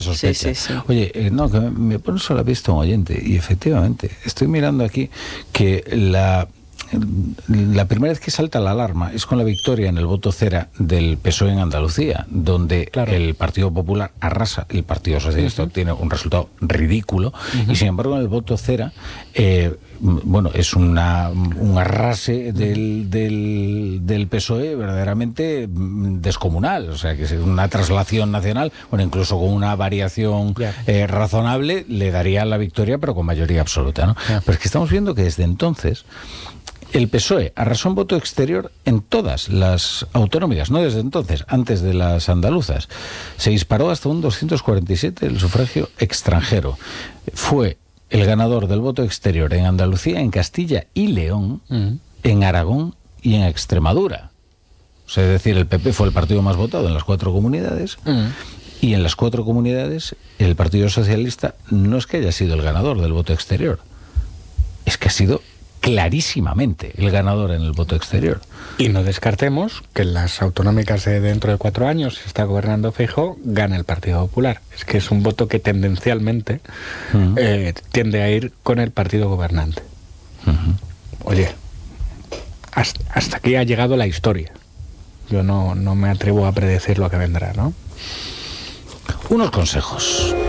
sospecha. Sí. Oye, no, que me pone solo la pista un oyente, y efectivamente, estoy mirando aquí que la primera vez que salta la alarma es con la victoria en el voto cera del PSOE en Andalucía, donde el Partido Popular arrasa, el Partido Socialista obtiene un resultado ridículo, y sin embargo en el voto cera es un arrase del PSOE verdaderamente descomunal, o sea que es una traslación nacional, incluso con una variación razonable le daría la victoria, pero con mayoría absoluta, ¿no? Pero es que estamos viendo que desde entonces el PSOE arrasó en voto exterior en todas las autonómicas, no desde entonces, antes de las andaluzas. Se disparó hasta un 247 el sufragio extranjero. Fue el ganador del voto exterior en Andalucía, en Castilla y León, en Aragón y en Extremadura. O sea, es decir, el PP fue el partido más votado en las 4 comunidades, y en las 4 comunidades el Partido Socialista no es que haya sido el ganador del voto exterior, es que ha sido clarísimamente el ganador en el voto exterior. Y no descartemos que en las autonómicas de dentro de 4 años, si está gobernando Feijóo, gana el Partido Popular. Es que es un voto que tendencialmente tiende a ir con el partido gobernante. Oye, hasta aquí ha llegado la historia. Yo no me atrevo a predecir lo que vendrá, ¿no? Unos consejos.